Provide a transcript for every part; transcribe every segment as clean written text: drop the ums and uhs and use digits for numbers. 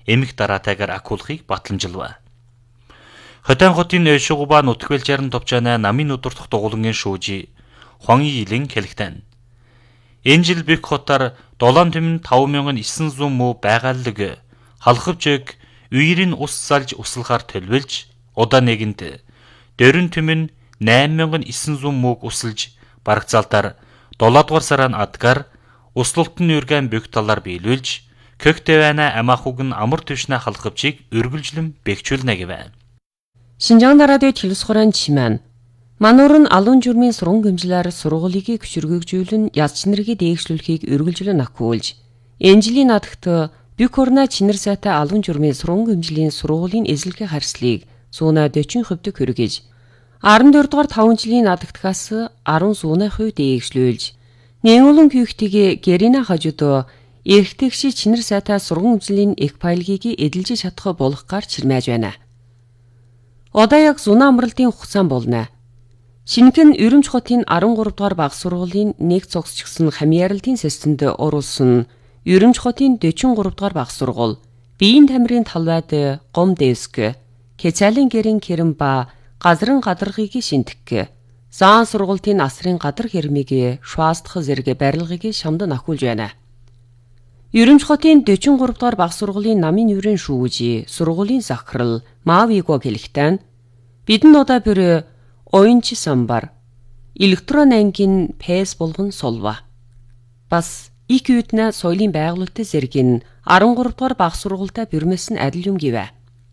эмх дараатайгаар акулахыг батламжилв. Хотын хотын өшөгуба нутгвэлжарын товчаана намын өдөртөх дугуулангийн шүүжи Хуан Илэн хэлэгтэн. Энэ жил Бик хотоор 7,5900 муу байгааллаг халахвчэг үерийн ус салж услахаар төлөвлөж удаа нэгэнд 4,8900 мууг усалж барагцаалтаар 7 дугаар сарын адгаар услалтын үргэн Бик талаар биелүүлж Kökteväänä амахугн амар төвшнө халахвчийг өргөлжлөн бэхжүүлнэ гэвэ. Шинжаан радио телевизхорон чимэн мануурын алуун журмын сургууль гэмжлэр сургуулийг хөшөргөгжүүлэн яз чинэргийг дээгшлүүлэхийг өргөлжлөн ахиулж энэ жилийн надагт Бик орны чинэр сайтай алуун журмын сургууль гэмжлийн сургуулийн эзлэгийн харьцлыг 140% хүргэж 14 дугаар 5 жилийн надагтгаас 10% дээгшлүүлж нэгүүлэн хүүхдийг гэрина хажууд эрэгтэйгши чинэр сайтай сургууль гэмжлийн экпайлгийг эдэлж чадах болох гар чирмэж байна. Одоо яг зуна амралтын хугацаан болно. Шинхэн Өрөмж хотын 13 дугаар баг сургуулийн нэг цогцчгсэн хамьяаралтын системд оруулсан Өрөмж хотын 43 дугаар баг сургууль биеийн тамирын талбайд гом дэвсг, Кэцалин гэрэн хэрэм ба газрын гадаргыг шинтгэх, заан сургуулийн асрын гадар хэрмийг шуастах зэрэг барилгыг шамд ахиулж байна. Өрөмж хотын 43 дугаар баг сургуулийн намын өрийн шүүжи, сургуулийн захирал Маавиго хэлэхдээ бидэн удаа бүр оюунч самбар электрон ангийн пэс болгон солва. Бас их үтнэ соёлын байгуулалтын зэргийн 13 дугаар баг сургуультай бүрмэс нь адил юм гэвэ.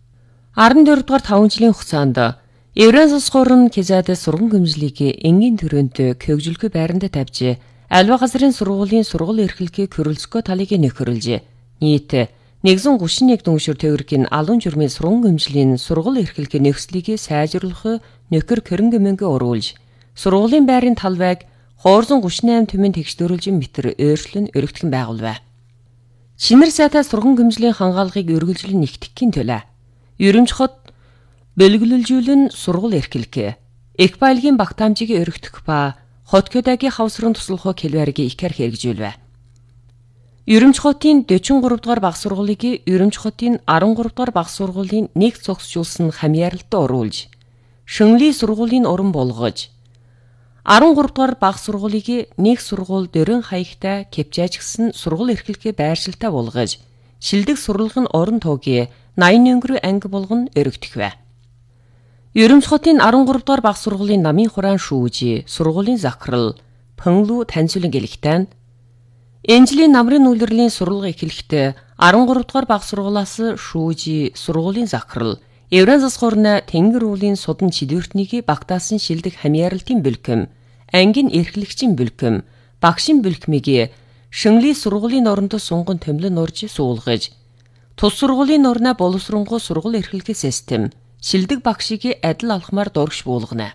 14 дугаар 5 жилийн хугацаанд Евразос хорон Кизад сургууль гэмжлийг энгийн төрөнд көгжлөхөй байранд тавьж альва газрын сургуулийн сургууль эрхлэлгийг хөрөлцгөө талыг нөхөрлж нийт 131 дүншөр төгрөгийн алуун журмын сургууль гэмжлийн сургууль эрхлэлгийн нөхцөлийг сайжруулах нөхөр хөрөнгө мөнгө оруулж сургуулийн байрын талбайг 238 түмэн тэгшдөрүүлж метр өөрчлөн өргөтгөн байгуулв. Шинэр сайтай сургууль гэмжлийн хангаалгыг өргөлжлөн нэгтгэхийн төлөө Өрөмж хот бөлгөлүүлжүүлэн сургууль эрхлэх, экпайлгийн багтаамжийг өргөтгөх ба Хотködaгийн хавсрын туслахыг хэлбэрийг ихэр хэрэгжүүлв. Өрөмж хотын 43 дугаар баг сургуулийг Өрөмж хотын 13 дугаар баг сургуулийн нэг цогцжуулсан хамьяаралд оруулж, Шөнлийн сургуулийн уран болгож, 13 дугаар баг сургуулийг нэг сургууль дөрөн хаягтай кепжажгсан сургууль эрхлэхээ байршилтай болгож, шилдэг сурлагын орон тоогийн 80 өнгөрөө анги болгон өргөтгөхвэ. Өрөмж хотын 13 дугаар баг сургуулийн намын хураан шүүжи, сургуулийн захирал Пөнлү таньцуулан гэлэхдээ энэ жилийн намрын үйлрлийн сургалт эхлэхдээ 13 дугаар баг сургуулиас шүүжи, сургуулийн захирал Евразос хорны тэнгэр уулын судан чидвэртнийг багтаасан шилдэг хамьяаралтын бэлгэм, ангийн эрхлэгчийн бэлгэм, багшийн бэлгмийг Шөнлийн сургуулийн оронд сунган томлон урж суулгаж, тус сургуулийн орноо боловсронгуй сургууль эрхлэх систем шилдэг багшийг адил алхмаар дургш буулгана.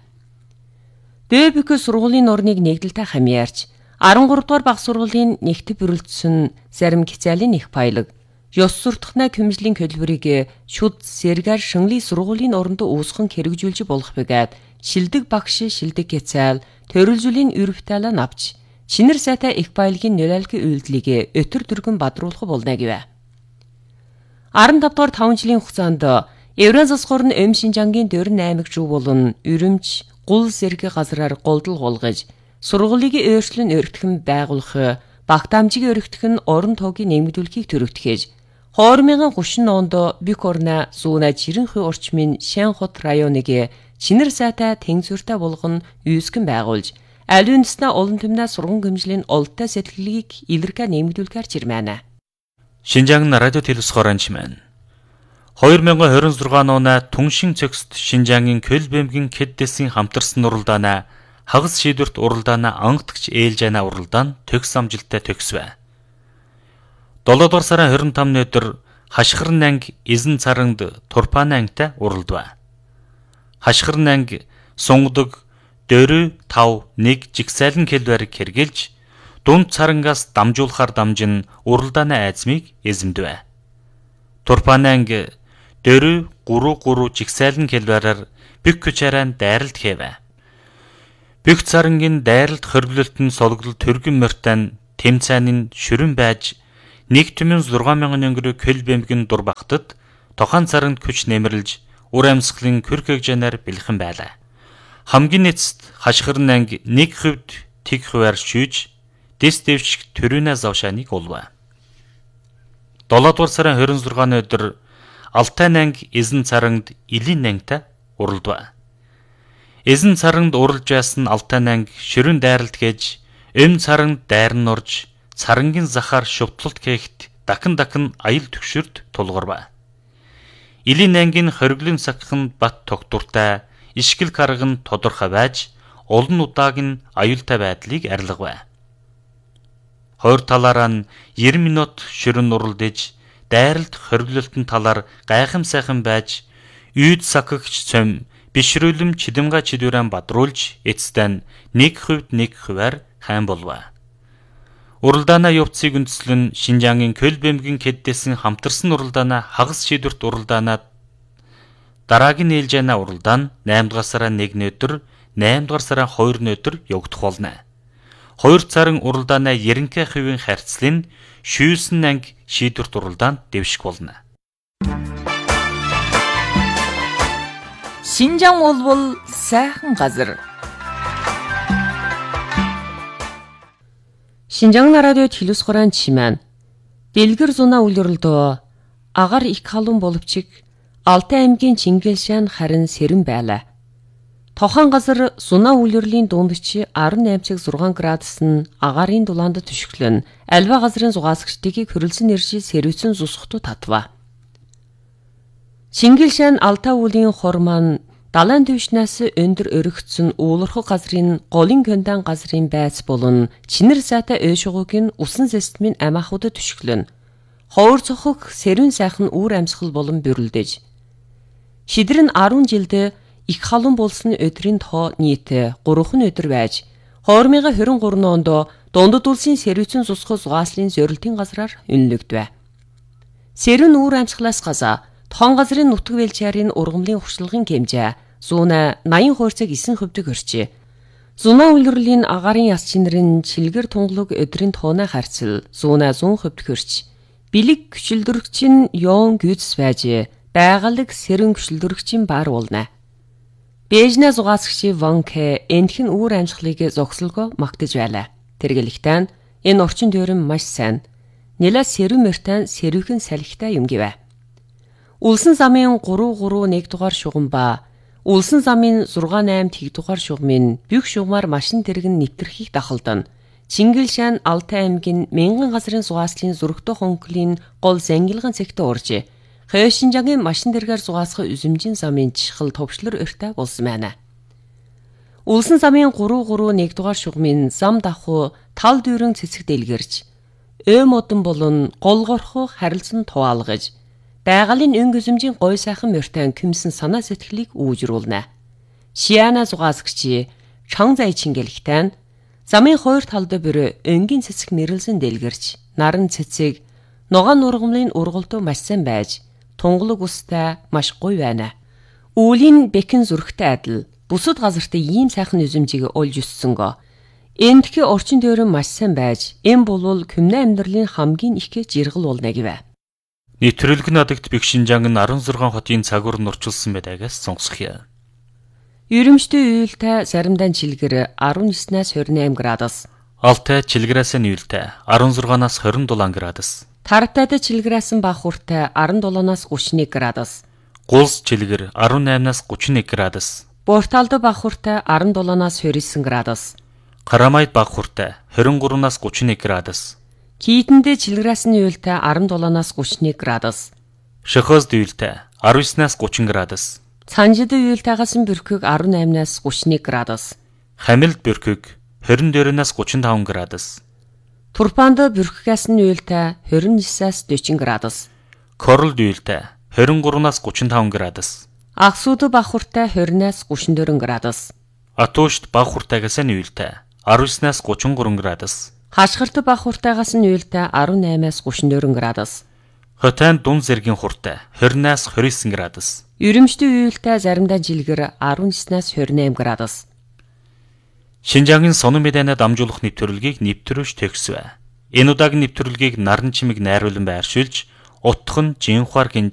Дэбик сургуулийн орныг нэгдэлтэй хамьяарч 13 дугаар баг сургуулийн нэгт бүрэлдсэн зарим Кэцалин их баялаг ёс суртахна көмжлийн хөдөлмөрийг шүд сэргээр Шөнлийн сургуулийн оронд уусхан хэрэгжүүлж болох бөгөөд шилдэг багш шилдэг Кэцал төрөлжүүлийн үрвтала навч шинэр сайтай их баялагын нөлөөллийн үйлдэлийг өтөр дүргэн бадруулах болно гэвэ. 15 дугаар 5 жилийн хугацаанд Евразос хорн Шинжангийн 48 жив болон Өрөмж гул зэрэг газраар голдол гулгаж сургуулийг өөрчлөн өргөтгөн байгуулах, багтаамжийг өргөтгөх нь орон тоогийн нэмэгдүүлэхийг төрөвтгээж 2030 онд Бик орны зүүнэ жирэнхүй орчмын Шэнхот районыг чинэр сайтай тэнцвэртэй болгон үүсгэн байгуулж аль үндэснэ олон түмнэ сургууль гэмжлийн олдтой сэтгэлийг илэрхэ нэмэгдүүлэхээр чирмэнэ. Шинжаан радио телевизхорон чимэн 2026 оны түншин цогцт Шинжаангийн Көлбэмгийн Кэддэсийн хамтарсан уралдаана хагас шийдвэрт уралдаана ангатгч ээлжаана уралдаан төгс амжилттай төгсвэ. 7 дугаар сарын 25-ны өдөр Хашхирн анги Эзэн царанд Турпаны ангитай уралдав. Хашхирн анги Сунгадаг 4-5-1 жигсайлан хэлбэрийг хэрэгжилж дунд царангаас дамжуулахаар дамжин уралдааны айзмыг эзэмдвэ. Турпаны анги 4-3-3 жигсайлан хэлбэрээр Бик хүчээрэн дайралт хийвэ. Бик царангийн дайралт хоригдлолт нь сологдол төргөн морьтан тэмцээнийн шүрэн байж Нэг түмэн 6,000 өнгөрөө Көлбэмгийн дур багтад тохон царанд күч нэмэрлж ур амьсгалын көрхөг жанаар бэлхэн байлаа. Хамгийн эцэст хашгирн анги нэг хувьд тэг хуваар шүүж дэс дэвшиг төрүнэ завшааныг улваа. 7 дугаар сарын 26-ны өдөр Алтай анги эзэн царангд Илийн ангитай уралдав. Эзэн царангд уралж яасан Алтай анги ширүүн дайралт гэж царангд дайран орж царангийн захаар шувтлалт гэхт дахин аял төгшөрд тулгарв. Илийн ангийн хориглын сахин бат тогтвортай, ишгэл караг нь тодорхой байж, олон удааг нь аюултай байдлыг арилгав. Хоёр талаараа нь 90 минут ширүүн уралдаж, дайралт хориглолтын талаар гайхам сайхан байж, үйд сахагч цом бишрүүлэм чидэмга чидүрэн бадруулж, эцэстэн нэг хувьд нэг хуваар хайн болов. Уралдаана явцыг үндэслэн Шинжаангийн Көлбэмгийн кэддээсэн хамтарсан уралдаана хагас шийдвэрт уралдаана дараагийн ээлжэна уралдаан 8 дугаар сарын 1-ний өдөр 8 дугаар сарын 2-ны өдөр явагдах болно. 2 царын уралдаана Ерөнхий хувийн харьцлын шүүсэн анги шийдвэрт уралдаанд дэвших болно. Шинжаан бол сайхан газар. Шинжаан радиод хэлус хураан чимэн дэлгэр зуна үлрэлдөө агаар их халуун боловчиг Алтай аймгийн Чингэлшаан харин сэрэн байлаа. Тохон газар зуна үлрэлийн дундч 18.6 градус нь агаарын дулаанд түшиглэн альва газрын зугаасгчдыг хөрөлсөн нэршил сэрвэцэн зусхту татва. Чингэлшаан Алтай уулын хорман далайн түвшнээс өндөр өргөцсөн уулархаг газрын голын кэндан газрын байц болон чинэр сайтай ойшгууг нь усан системийн амаахуудад түшиглэн ховор цохог сэрүүн сайхан үүр амьсгал болон бөрлөдөж шидэр нь 10 жилдээ их халуун болсон өдрийн тоо нийт 3 өдөр байж 2023 онд дундад улсын сэрвэцэн зусхал зугааслын зорилтын газраар үнэлэгдэв. Сэрүүн үүр амьсгалаас газа тохон газрын нутаг вэлчээрийн ургамлын хувьчлагын хэмжээ 180 хувьцаг 9% орчээ. Зуна үлрэлийн агаарын яс чинэрийн чилгэр тунгалаг өдрийн тооноо харьцал 100% хөрч. Билэг гүшилдөрөгчин ёон гүйцэс байж байгалаг сэрэн гүшилдөрөгчин бар уулна. Бэжнэ зугаасгчи Вонке энхэн үүр амьсгалыг зогсолгоо магтаж байлаа. Тэргэлэгтэн энэ орчин тойрон маш сайн. Нэлээ сэрүүн мөртэн сэрүүхэн салхитай юм гэвэ. Улсын замын 331 дугаар шугам ба Улсын замын 6-8 тэг дугаар шугамын бүх шугамар машин тэргэн нэвтрхийг дахалдан Чингэлшаан Алтай аймгийн мянган газрын зугааслын зөрөгтэй хонхлын гол зангилгын цэгтээ урж Хойшинжангийн машин тэргээр зугаасгах үзэмжийн замын чихэл товчлор өртөө болсон байна. Улсын замын 331 дугаар шугамын зам давхуу тал дүүрэн цэцэг дэлгэрж модон болон голгорхоо харилцан туваалгаж байгалийн өнгө үзэмжийн гой сайхан мөртэн кимсэн санаа сэтгэлийг үүжрүүлнэ. Шиана зугаасгчи Чангзай Чингэлхтэн замын хоёр талд бүр өнгийн цэцэг нэрлсэн дэлгэрч наран цэцэг ногоон ургамлын ургалтуу маш сайн байж тунгалаг устай маш гоё байна. Үүлийн бэкэн зүрхтэй адил бусад газарт ийм сайхан үзэмжийг олж өссөнгөө. Эндхи орчин тойрон маш сайн байж энэ болвол Күмнэ амьдралын хамгийн их жиргэл болно гэвэ. Нэвтрүүлэг надагт бих Шинжаан нь 16 хотын цагуур нь орчуулсан байдагаас сонсгоё. Ерөмштэй уйлтай заримдаа чилгэр 19-аас 28 градус. Алтай чилгэрээс нь уйлтай 16-аас 27 градус. Тарптайд чилгэрээс бага хүртэй 17-аас 31 градус. Гулс чилгэр 18-аас 31 градус. Борталд бага хүртэй 17-аас 29 градус. Карамайд бага хүртэй 23-аас 31 градус. Кийтэндээ чилгэрээс нь уйлтай 17-аас 31 градус. Шохозд уйлтай 19-аас 30 градус. Цанжид уйлтайгаас нь бүрхэг 18-аас 31 градус. Хамилд бүрхэг 22-аас 35 градус. Турпанд бүрхгээс нь уйлтай 29-аас 40 градус. Королд уйлтай 23-аас 35 градус. Аксууд бага хүртэй 20-аас 34 градус. Атуушд бага хүртэйгээс нь уйлтай 19-аас 33 градус. Хашгирт бага хүртэйгээс нь уйлтай 18-аас 34 градус. Хотойн дун зэргийн хүртэй 20-аас 29 градус. Ерөмштэй уйлтай заримдаа жилгэр 19-аас 28 градус. Шинжаагийн сонон мэдэнэ дамжуулах нэвтрүүлгийг нэвтрүүлж төгсвэ. Энэ удаагийн нэвтрүүлгийг Наран чимэг найруулан байршуулж, утх нь Жинхуар